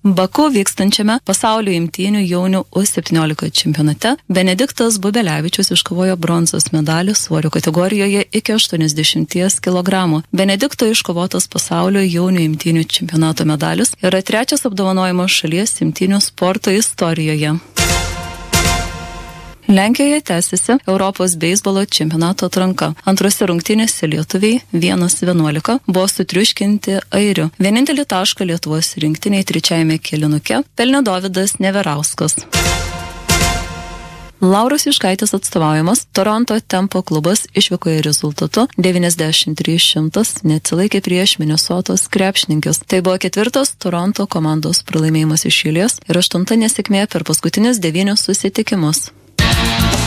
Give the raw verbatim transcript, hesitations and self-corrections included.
Baku vykstančiame pasaulio imtynių jaunių U septyniolika čempionate Benediktas Bubelevičius iškovojo bronzos medalį svorio kategorijoje iki aštuoniasdešimties kilogramų. Benedikto iškovotas pasaulio jaunių imtynių čempionato medalis yra trečias apdovanojimas šalies imtynių sporto istorijoje. Lenkijoje tęsiasi Europos beisbolo čempionato atranka. Antrose rungtynėse lietuviai vienas vienuolika buvo sutriuškinti airių. Vienintelį tašką Lietuvos rinktiniai trečiajame kėlinuke pelnė Dovydas Neverauskas. Lauros Juškaitės atstovaujamas Toronto Tempo klubas išvykoje rezultatu devyniasdešimt trys šimtas neatsilaikė prieš Minesotos krepšininkius. Tai buvo ketvirtas Toronto komandos pralaimėjimas iš eilės ir aštunta nesėkmė per paskutinius devynius susitikimus.